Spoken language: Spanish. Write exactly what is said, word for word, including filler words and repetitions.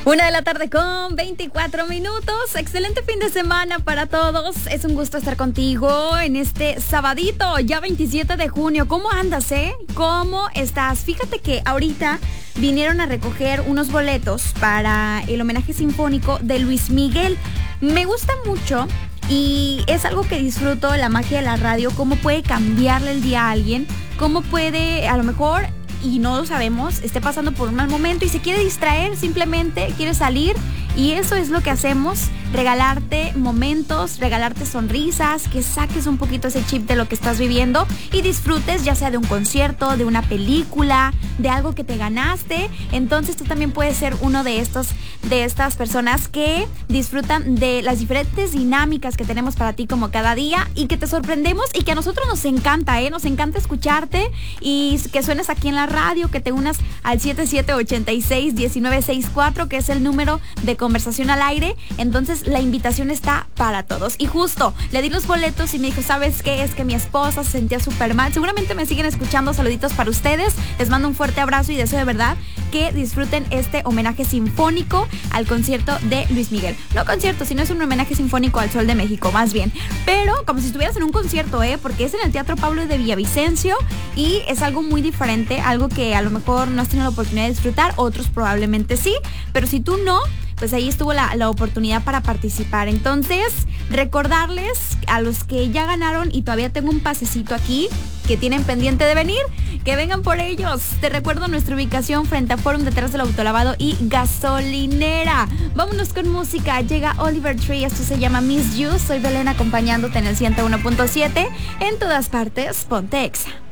Una de la tarde con veinticuatro minutos. Excelente fin de semana para todos. Es un gusto estar contigo en este sabadito, ya veintisiete de junio. ¿Cómo andas, eh? ¿Cómo estás? Fíjate que ahorita vinieron a recoger unos boletos para el homenaje sinfónico de Luis Miguel. Me gusta mucho y es algo que disfruto, la magia de la radio, cómo puede cambiarle el día a alguien, cómo puede, a lo mejor, y no lo sabemos, esté pasando por un mal momento y se quiere distraer, simplemente quiere salir, y eso es lo que hacemos, regalarte momentos, regalarte sonrisas, que saques un poquito ese chip de lo que estás viviendo y disfrutes ya sea de un concierto, de una película, de algo que te ganaste. Entonces tú también puedes ser uno de estos, de estas personas que disfrutan de las diferentes dinámicas que tenemos para ti como cada día y que te sorprendemos y que a nosotros nos encanta, ¿eh? Nos encanta escucharte y que suenes aquí en la radio, que te unas al siete siete ocho seis, uno nueve seis cuatro, que es el número de conversación al aire. Entonces la invitación está para todos. Y justo le di los boletos y me dijo, ¿sabes qué? Es que mi esposa se sentía súper mal. Seguramente me siguen escuchando. Saluditos para ustedes. Les mando un fuerte abrazo y deseo de verdad que disfruten este homenaje sinfónico al concierto de Luis Miguel. No concierto, sino es un homenaje sinfónico al Sol de México, más bien. Pero como si estuvieras en un concierto, ¿eh? Porque es en el Teatro Pablo de Villavicencio y es algo muy diferente, algo que a lo mejor no has tenido la oportunidad de disfrutar, otros probablemente sí, pero si tú no, pues ahí estuvo la, la oportunidad para participar. Entonces, recordarles a los que ya ganaron y todavía tengo un pasecito aquí que tienen pendiente de venir, que vengan por ellos. Te recuerdo nuestra ubicación frente a Forum, detrás del autolavado y gasolinera. Vámonos con música. Llega Oliver Tree, esto se llama Miss You. Soy Belén acompañándote en el ciento uno punto siete. En todas partes, ponte Exa.